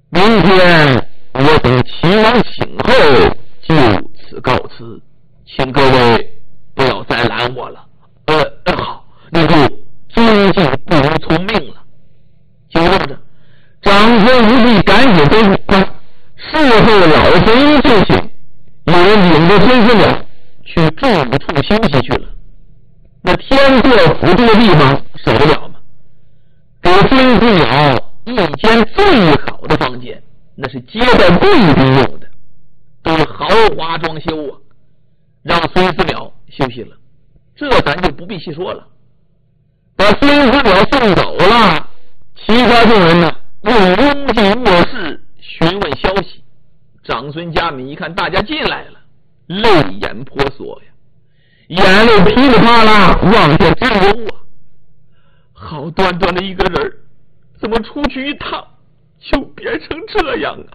明天我等秦王醒后就此告辞，请各位不要再拦我了。好，那就尊敬不如从命了。就这么着，长孙无忌赶紧吩咐，事后老贼就寝，有人领着孙思邈去住处休息去了。那天阔府这个地方受得了吗？给孙思邈一间最好的房间，那是接待贵宾用的，都是豪华装修啊，让孙思邈休息了。这咱就不必细说了。把孙思邈送走了，其他众人呢又拥进卧室询问消息。长孙家敏一看大家进来了，泪眼婆娑呀，眼泪噼里啪啦往下直流啊。好端端的一个人，怎么出去一趟就变成这样啊？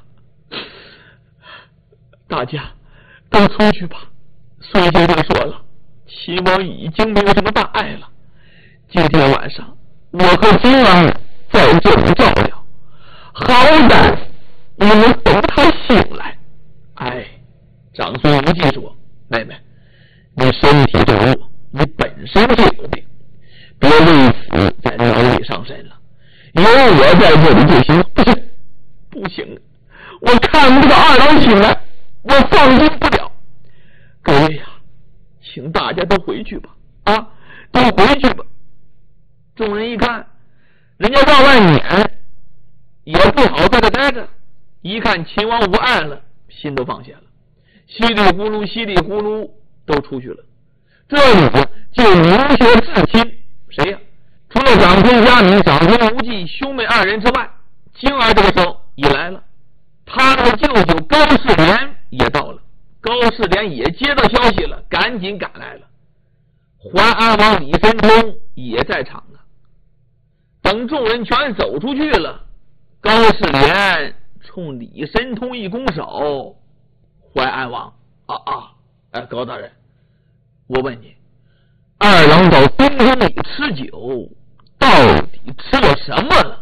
大家都出去吧。孙先生说了，秦王已经没有什么大碍了。今天晚上我和金王在这里照料，好歹我们等他醒来。长孙无忌说，妹妹，你身体这么弱，你本身就有病，别为此在劳累上身了。有我在这里就行。不行，我看不到二郎醒来，我放心不了。各位呀，请大家都回去吧，都回去吧。众人一看，人家往外撵，也不好在这待着。一看秦王无碍了，心都放下了，稀里呼噜稀里呼噜都出去了。这里呢就明确至亲，谁呀？除了长孙家敏、长孙无忌兄妹二人之外，金儿这个时候也来了，他的舅舅高士廉也到了。高士廉也接到消息了，赶紧赶来了。淮安王李神通也在场啊。等众人全走出去了，高士廉冲李神通一拱手，淮安王高大人，我问你，二郎到东宫里吃酒，到底吃了什么了？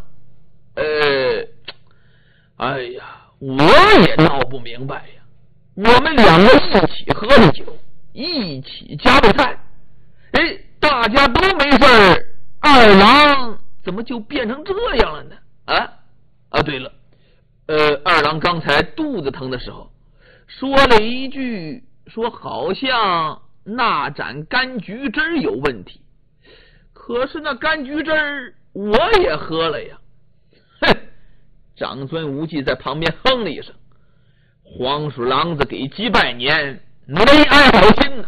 我也闹不明白呀。我们两个一起喝的酒，一起夹的菜，大家都没事儿，二郎怎么就变成这样了呢？对了，二郎刚才肚子疼的时候说了一句，说好像那盏柑橘汁有问题，可是那柑橘汁我也喝了呀。长孙无忌在旁边哼了一声，黄鼠狼子给鸡拜年，没安好心呢。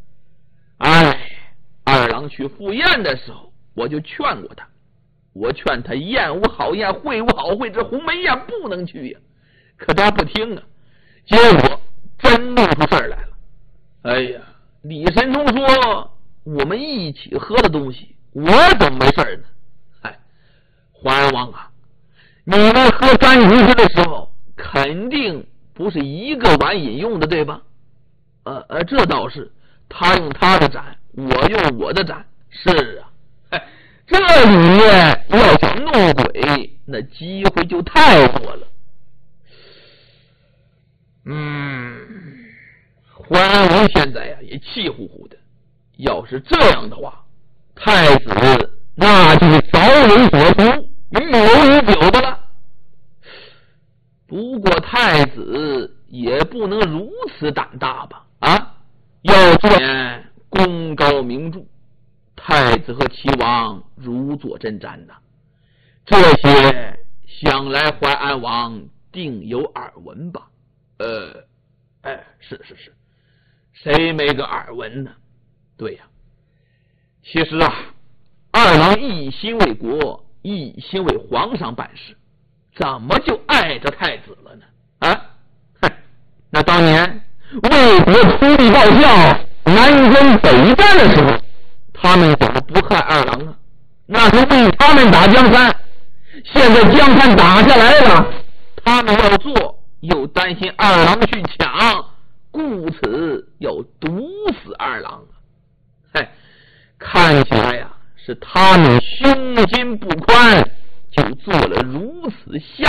二郎去赴宴的时候，我就劝过他，我劝他宴无好宴，会无好会，这鸿门宴不能去呀，可他不听啊，结果真弄出事儿来了。李神通说我们一起喝的东西，我怎么没事呢？淮安王啊，你们喝柑橘汁的时候肯定不是一个碗饮用的，对吧？这倒是，他用他的盏，我用我的盏。是啊，这里面要想弄鬼，那机会就太多了。淮安王现在呀也气呼呼的，要是这样的话，太子那就是早有所图，预谋已久的了。不过太子也不能如此胆大吧？要做点功高名著，太子和齐王如坐针毡呐。这些想来淮安王定有耳闻吧？是，谁没个耳闻呢？对呀，其实二郎一心为国，一心为皇上办事，怎么就碍着太子了呢？那当年魏国出力报效，南征北战的时候，他们怎么不害二郎啊？那是为他们打江山，现在江山打下来了，他们要做，又担心二郎去抢，故此要毒死二郎。看起来呀，是他们胸襟不宽，就做了如此下